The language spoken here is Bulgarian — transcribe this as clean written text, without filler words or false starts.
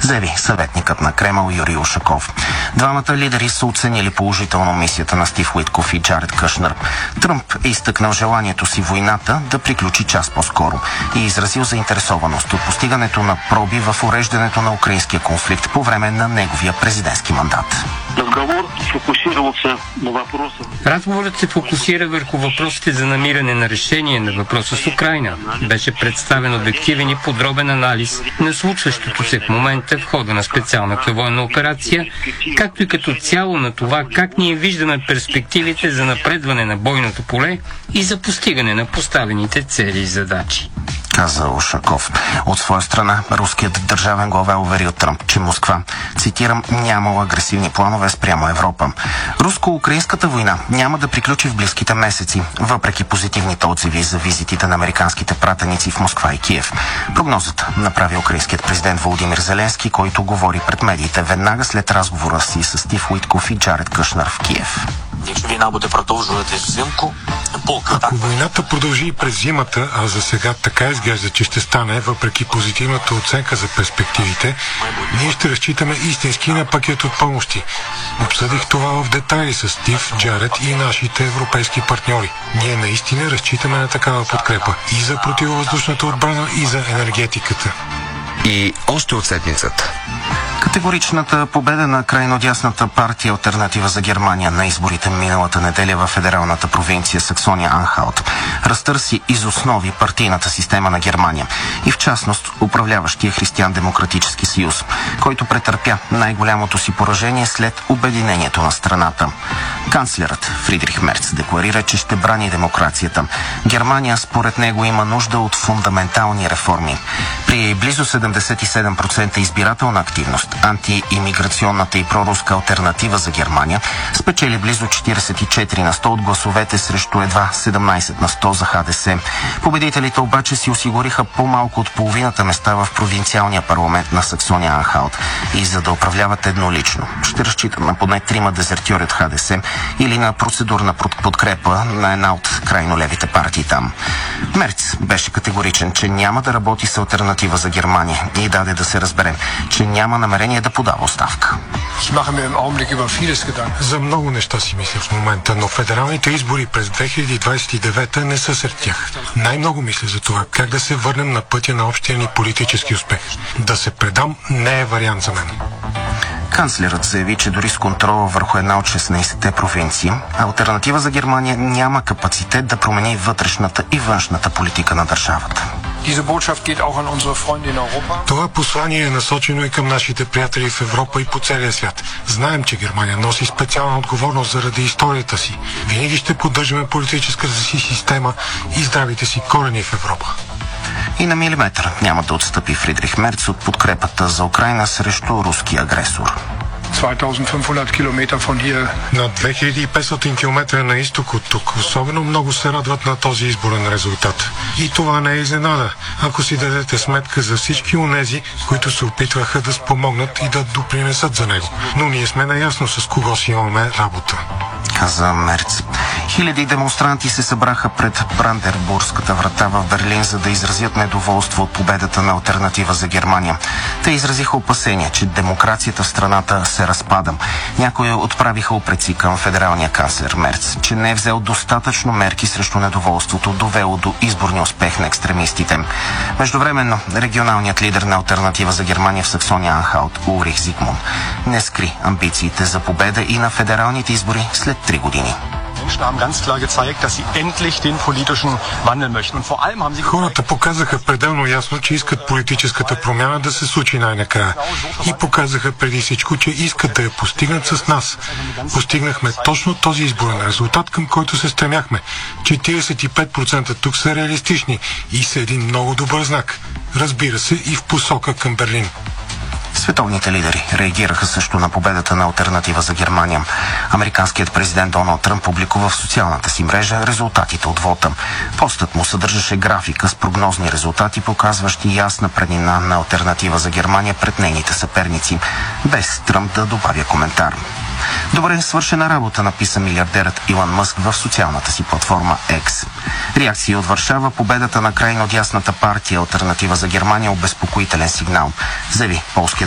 заяви съветникът на Кремъл Юрий Ушаков. Двамата лидери са оценили положително мисията на Стив Уитков и Джаред Кушнер. Тръмп е изтъкнал желанието си войната да приключи час по-скоро и изразил заинтересованост от постигането на проби в уреждането на украинския конфликт по време на неговия президентски мандат. Разговорът се фокусира върху въпросите за намиране на решение на въпроса с Украйна. Беше представен обективен и подробен анализ на случващото се в момента в хода на специалната военна операция, както и като цяло на това как ние виждаме перспективите за напредване на бойното поле и за постигане на поставените цели и задачи, каза Ушаков. От своя страна, руският държавен глава уверил Тръмп, че Москва, цитирам, нямала агресивни планове спрямо Европа. Руско-украинската война няма да приключи в близките месеци, въпреки позитивните отзиви за визитите на американските пратеници в Москва и Киев. Прогнозата направи украинският президент Володимир Зеленски, който говори пред медиите веднага след разговора си с Стив Уитков и Джаред Кушнер в Киев. Ако войната продължи и през зимата, а за сега така изглежда, че ще стане, въпреки позитивната оценка за перспективите, ние ще разчитаме истински на пакет от помощи. Обсъдих това в детайли с Стив, Джаред и нашите европейски партньори. Ние наистина разчитаме на такава подкрепа и за противовъздушната отбрана, и за енергетиката. И още от седмицата. Категоричната победа на крайнодясната партия Алтернатива за Германия на изборите миналата неделя в федералната провинция Саксония-Анхалт разтърси из основи партийната система на Германия и в частност управляващия Християн-демократически съюз, който претърпя най-голямото си поражение след обединението на страната. Канцлерът Фридрих Мерц декларира, че ще брани демокрацията. Германия според него има нужда от фундаментални реформи. При близо 77% избирателна активност, антиимиграционната и проруска Алтернатива за Германия спечели близо 44% от гласовете срещу едва 17% за ХДС. Победителите обаче си осигуриха по-малко от половината места в провинциалния парламент на Саксония-Анхалт и за да управляват еднолично ще разчитат на поне 3 дезертьори от ХДС или на процедурна подкрепа на една от крайнолевите партии там. Мерц беше категоричен, че няма да работи с Алтернатива за Германия и даде да се разбере, че няма намерение да подава оставка. За много неща си мисля в момента, но федералните избори през 2029 не са сред тях. Най-много мисля за това как да се върнем на пътя на общия ни политически успех. Да се предам не е вариант за мен. Канцлерът заяви, че дори с контрола върху една от 16-те провинции, Алтернатива за Германия няма капацитет да промени вътрешната и външната политика на държавата. Това послание е насочено и към нашите приятели в Европа и по целия свят. Знаем, че Германия носи специална отговорност заради историята си. Винаги ще поддържаме политическата си система и здравите си корени в Европа. И на милиметър няма да отстъпи Фридрих Мерц от подкрепата за Украйна срещу руския агресор. 2500 км von hier. На 2500 км на изток от тук особено много се радват на този изборен резултат. И това не е изненада, ако си дадете сметка за всички онези, които се опитваха да спомогнат и да допринесат за него. Но ние сме наясно с кого си имаме работа, каза Мерц. Хиляди демонстранти се събраха пред Бранденбургската врата в Берлин, за да изразят недоволство от победата на Алтернатива за Германия. Те изразиха опасения, че демокрацията в страната се разпада. Някои отправиха упреци към федералния канцлер Мерц, че не е взел достатъчно мерки срещу недоволството, довело до изборния успех на екстремистите. Междувременно, регионалният лидер на Алтернатива за Германия в Саксония-Анхалт Улрих Зигмун не скри амбициите за победа и на федералните избори след 3 години. Хората показаха пределно ясно, че искат политическата промяна да се случи най-накрая. И показаха преди всичко, че искат да я постигнат с нас. Постигнахме точно този изборен резултат, към който се стремяхме. 45% тук са реалистични и са един много добър знак. Разбира се, и в посока към Берлин. Световните лидери реагираха също на победата на Алтернатива за Германия. Американският президент Доналд Тръмп публикува в социалната си мрежа резултатите от вота. Постът му съдържаше графика с прогнозни резултати, показващи ясна преднина на Алтернатива за Германия пред нейните съперници, без Тръмп да добавя коментар. Добре свършена работа, написа милиардерът Илон Мъск в социалната си платформа X. Реакции от Варшава: победата на крайно дясната партия Алтернатива за Германия обезпокоителен сигнал, заяви полският